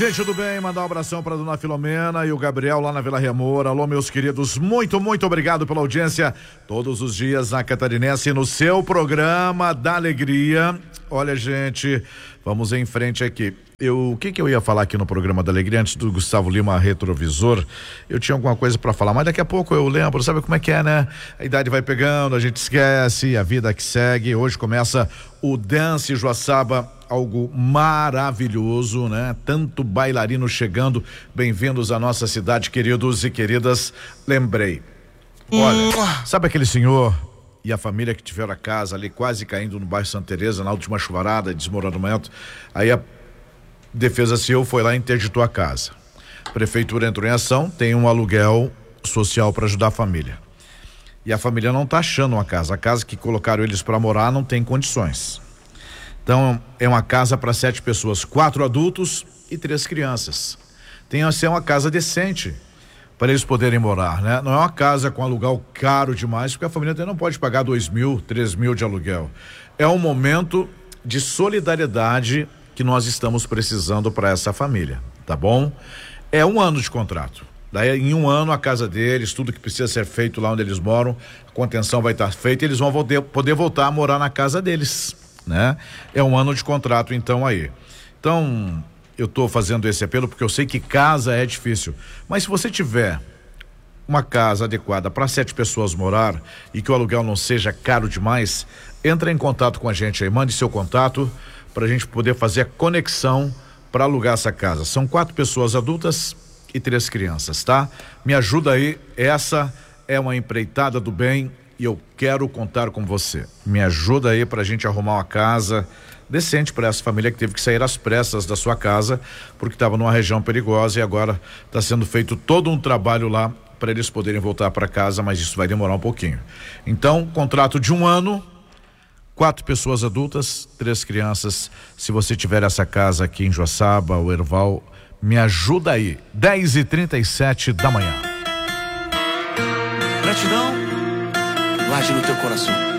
Gente, tudo bem? Mandar um abração para a dona Filomena e o Gabriel lá na Vila Remoura. Alô, meus queridos, muito obrigado pela audiência todos os dias na Catarinense, no seu programa da Alegria. Olha, gente, vamos em frente aqui. O que eu ia falar aqui no programa da Alegria antes do Gustavo Lima Retrovisor? Eu tinha alguma coisa para falar, mas daqui a pouco eu lembro. Sabe como é que é, né? A idade vai pegando, a gente esquece, a vida que segue. Hoje começa o Dance Joaçaba, algo maravilhoso, né? Tanto bailarino chegando. Bem-vindos à nossa cidade, queridos e queridas. Lembrei, olha, sabe aquele senhor e a família que tiveram a casa ali quase caindo no bairro Santa Teresa na última chuvarada, desmoronamento? Aí a Defesa Civil foi lá e interditou a casa. A prefeitura entrou em ação, tem um aluguel social para ajudar a família. E a família não está achando uma casa. A casa que colocaram eles para morar não tem condições. Então é uma casa para 7 pessoas, 4 adultos e 3 crianças. Tem a ser uma casa decente para eles poderem morar, né? Não é uma casa com aluguel caro demais, porque a família até não pode pagar 2.000, 3.000 de aluguel. É um momento de solidariedade que nós estamos precisando para essa família, tá bom? É 1 ano de contrato. Daí em 1 ano a casa deles, tudo que precisa ser feito lá onde eles moram, a contenção vai estar feita e eles vão poder voltar a morar na casa deles, né? É 1 ano de contrato então aí. Então eu tô fazendo esse apelo porque eu sei que casa é difícil, mas se você tiver uma casa adequada para 7 pessoas morar e que o aluguel não seja caro demais, entra em contato com a gente aí, mande seu contato para a gente poder fazer a conexão para alugar essa casa. São 4 pessoas adultas e 3 crianças, tá? Me ajuda aí, essa é uma empreitada do bem e eu quero contar com você. Me ajuda aí pra gente arrumar uma casa decente para essa família que teve que sair às pressas da sua casa porque estava numa região perigosa e agora está sendo feito todo um trabalho lá para eles poderem voltar para casa, mas isso vai demorar um pouquinho. Então, contrato de 1 ano, 4 pessoas adultas, 3 crianças. Se você tiver essa casa aqui em Joaçaba, o Erval, me ajuda aí. 10h37 da manhã. Gratidão, guarde no teu coração.